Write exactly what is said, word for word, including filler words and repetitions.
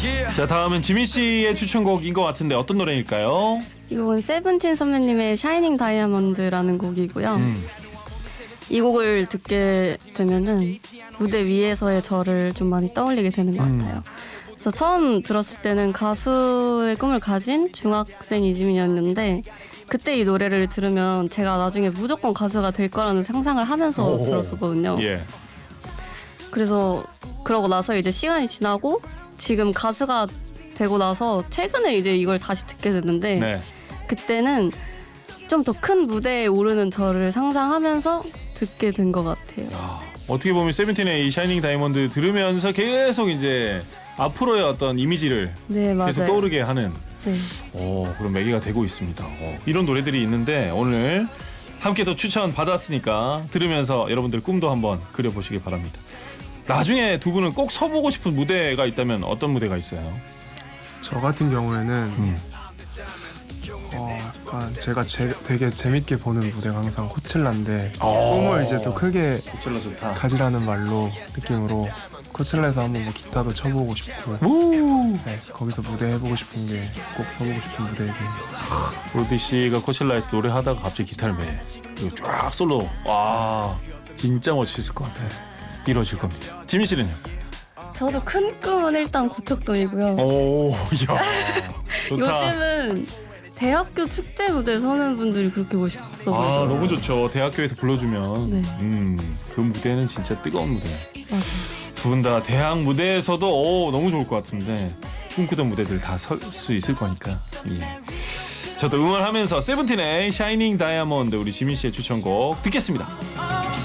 자, 다음은 지민 씨의 추천곡인 것 같은데 어떤 노래일까요? 이 곡은 세븐틴 선배님의 샤이닝 다이아몬드라는 곡이고요. 음. 이 곡을 듣게 되면은 무대 위에서의 저를 좀 많이 떠올리게 되는 것 음. 같아요. 그래서 처음 들었을 때는 가수의 꿈을 가진 중학생 이지민이었는데 그때 이 노래를 들으면 제가 나중에 무조건 가수가 될 거라는 상상을 하면서 오. 들었었거든요. 예. 그래서 그러고 나서 이제 시간이 지나고 지금 가수가 되고 나서 최근에 이제 이걸 다시 듣게 됐는데 네. 그때는 좀 더 큰 무대에 오르는 저를 상상하면서 듣게 된 것 같아요. 야, 어떻게 보면 세븐틴의 이 샤이닝 다이아몬드 들으면서 계속 이제 앞으로의 어떤 이미지를 네, 맞아요. 계속 떠오르게 하는 네. 오, 그런 매개가 되고 있습니다. 오, 이런 노래들이 있는데 오늘 함께 또 추천 받았으니까 들으면서 여러분들 꿈도 한번 그려보시기 바랍니다. 나중에 두 분은 꼭 서보고 싶은 무대가 있다면 어떤 무대가 있어요? 저 같은 경우에는 음. 어, 약간 제가 제, 되게 재밌게 보는 무대가 항상 코첼라인데 오. 꿈을 이제 또 크게 코첼라 좋다. 가지라는 말로 느낌으로 코첼라에서 한번 뭐 기타도 쳐보고 싶고 오. 네, 거기서 무대 해보고 싶은 게 꼭 서보고 싶은 무대이고 브로디 씨가 코첼라에서 노래하다가 갑자기 기타를 매 그리고 쫙 솔로. 와, 진짜 멋있을 것 같아요. 이루어질 겁니다. 지민 씨는요? 저도 큰 꿈은 일단 고척돔이고요. 오, 야, 좋다. 요즘은 대학교 축제 무대 서는 분들이 그렇게 멋있어 보여요. 아, 너무 좋죠. 대학교에서 불러주면 네. 음, 그 무대는 진짜 뜨거운 무대. 맞아요. 두 분 다 대학 무대에서도 오, 너무 좋을 것 같은데 꿈꾸던 무대들 다 설 수 있을 거니까. 예. 저도 응원하면서 세븐틴의 샤이닝 다이아몬드 우리 지민 씨의 추천곡 듣겠습니다.